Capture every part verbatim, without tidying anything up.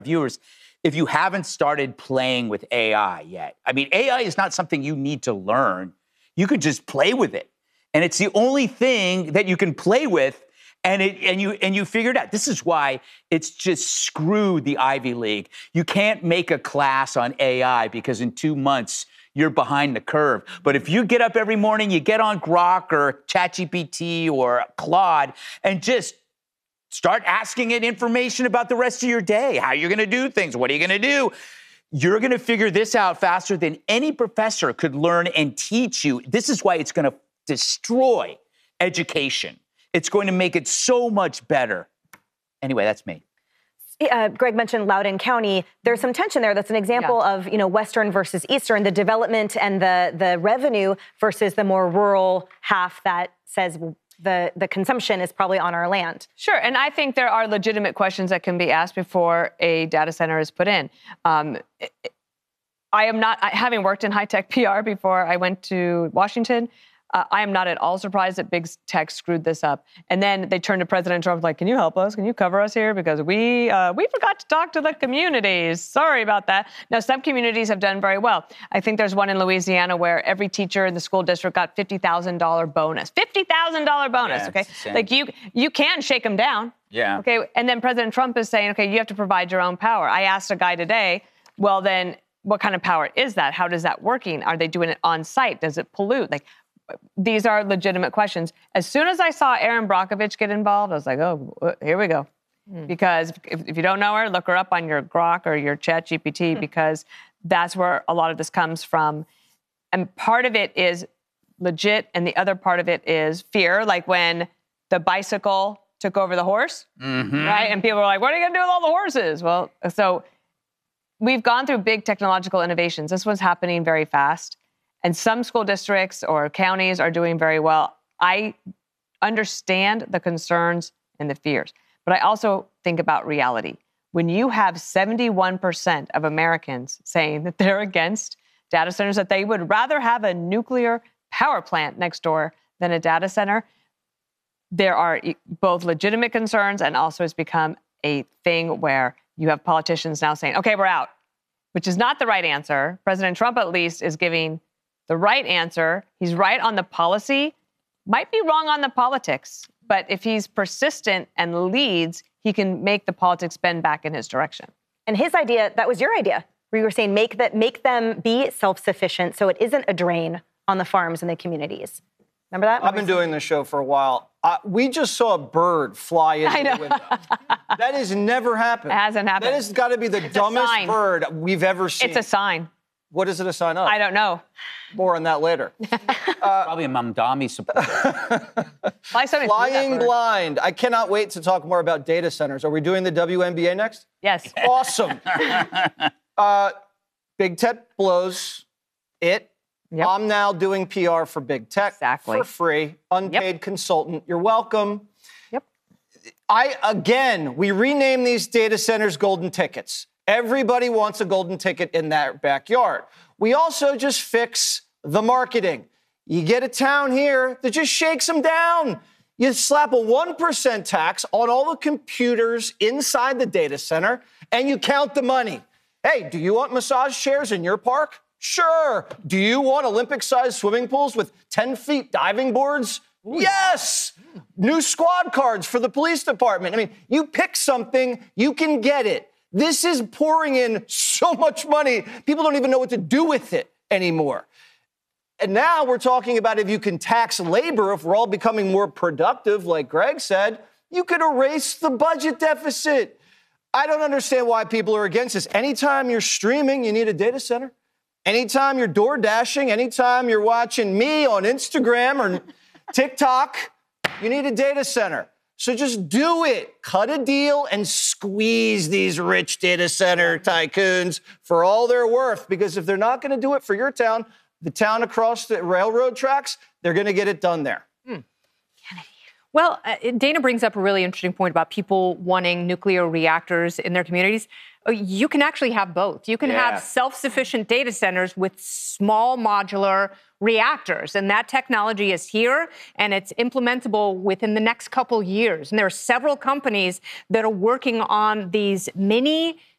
viewers, if you haven't started playing with A I yet. I mean, A I is not something you need to learn. You could just play with it. And it's the only thing that you can play with, and it and you and you figure it out. This is why it's just screwed the Ivy League. You can't make a class on A I because in two months you're behind the curve. But if you get up every morning, you get on Grok or ChatGPT or Claude and just start asking it information about the rest of your day, how you're going to do things, what are you going to do? You're going to figure this out faster than any professor could learn and teach you. This is why it's going to destroy education. It's going to make it so much better. Anyway, that's me. Uh, Greg mentioned Loudoun County. There's some tension there. That's an example yeah. of, you know, Western versus Eastern, the development and the the revenue versus the more rural half that says the, the consumption is probably on our land. Sure, and I think there are legitimate questions that can be asked before a data center is put in. Um, I am not, having worked in high-tech P R before I went to Washington, Uh, I am not at all surprised that big tech screwed this up. And then they turned to President Trump like, can you help us? Can you cover us here? Because we uh, we forgot to talk to the communities. Sorry about that. Now, some communities have done very well. I think there's one in Louisiana where every teacher in the school district got fifty thousand dollars bonus. fifty thousand dollars bonus, yeah, okay? Like, you you can shake them down. Yeah. Okay, and then President Trump is saying, okay, you have to provide your own power. I asked a guy today, well, then what kind of power is that? How does that working? Are they doing it on site? Does it pollute? Like, these are legitimate questions. As soon as I saw Erin Brockovich get involved, I was like, oh, here we go. Mm. Because if, if you don't know her, look her up on your Grok or your ChatGPT, mm. because that's where a lot of this comes from. And part of it is legit, and the other part of it is fear, like when the bicycle took over the horse, mm-hmm. right? And people were like, what are you going to do with all the horses? Well, so we've gone through big technological innovations. This one's happening very fast. And some school districts or counties are doing very well. I understand the concerns and the fears, but I also think about reality. When you have seventy-one percent of Americans saying that they're against data centers, that they would rather have a nuclear power plant next door than a data center, there are both legitimate concerns, and also it's become a thing where you have politicians now saying, okay, we're out, which is not the right answer. President Trump, at least, is giving the right answer. He's right on the policy, might be wrong on the politics, but if he's persistent and leads, he can make the politics bend back in his direction. And his idea, that was your idea, where you were saying make that make them be self-sufficient so it isn't a drain on the farms and the communities. Remember that? I've been doing this show for a while. Uh, we just saw a bird fly into the window. That has never happened. It hasn't happened. That has got to be the it's dumbest bird we've ever seen. It's a sign. What is it a sign of? I don't know. More on that later. uh, Probably a Mamdani supporter. Flying blind. I cannot wait to talk more about data centers. Are we doing the W N B A next? Yes. Awesome. uh, Big Tech blows it. Yep. I'm now doing P R for Big Tech exactly. for free. Unpaid yep. consultant. You're welcome. Yep. I again, we rename these data centers golden tickets. Everybody wants a golden ticket in their backyard. We also just fix the marketing. You get a town here that just shakes them down. You slap a one percent tax on all the computers inside the data center, and you count the money. Hey, do you want massage chairs in your park? Sure. Do you want Olympic-sized swimming pools with ten feet diving boards? Ooh, yes. Yeah. New squad cards for the police department. I mean, you pick something, you can get it. This is pouring in so much money, people don't even know what to do with it anymore. And now we're talking about if you can tax labor, if we're all becoming more productive, like Greg said, you could erase the budget deficit. I don't understand why people are against this. Anytime you're streaming, you need a data center. Anytime you're door dashing, anytime you're watching me on Instagram or TikTok, you need a data center. So just do it. Cut a deal and squeeze these rich data center tycoons for all they're worth. Because if they're not going to do it for your town, the town across the railroad tracks, they're going to get it done there. Hmm. Well, uh, Dana brings up a really interesting point about people wanting nuclear reactors in their communities. You can actually have both. You can yeah. have self-sufficient data centers with small modular reactors, and that technology is here, and it's implementable within the next couple years. And there are several companies that are working on these mini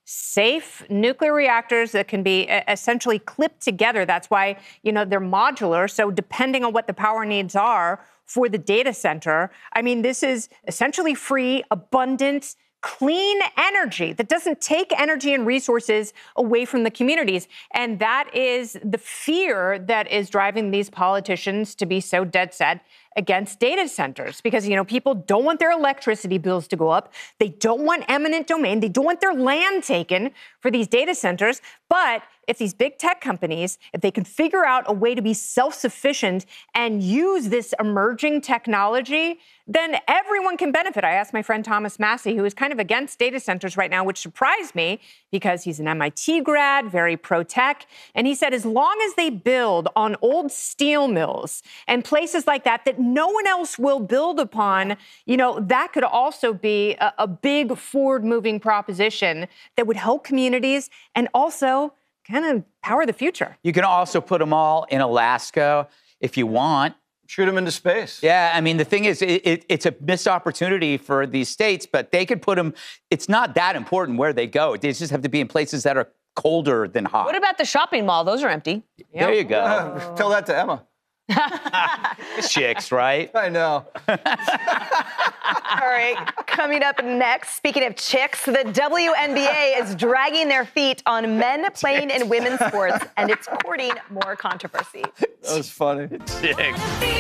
safe nuclear reactors that can be essentially clipped together. That's why, you know, they're modular. So depending on what the power needs are for the data center, I mean, this is essentially free, abundant, clean energy that doesn't take energy and resources away from the communities. And that is the fear that is driving these politicians to be so dead set against data centers, because, you know, people don't want their electricity bills to go up. They don't want eminent domain. They don't want their land taken for these data centers. But if these big tech companies, if they can figure out a way to be self-sufficient and use this emerging technology, then everyone can benefit. I asked my friend Thomas Massey, who is kind of against data centers right now, which surprised me because he's an M I T grad, very pro-tech. And he said, as long as they build on old steel mills and places like that, that no one else will build upon, you know, that could also be a, a big forward-moving proposition that would help communities and also kind of power the future. You can also put them all in Alaska if you want. Shoot them into space. Yeah, I mean, the thing is, it, it, it's a missed opportunity for these states, but they could put them, it's not that important where they go. They just have to be in places that are colder than hot. What about the shopping mall? Those are empty. There you go. Uh, tell that to Emma. Chicks, right? I know. All right, coming up next, speaking of chicks, the W N B A is dragging their feet on men playing in women's sports, and it's courting more controversy. That was funny. Chicks.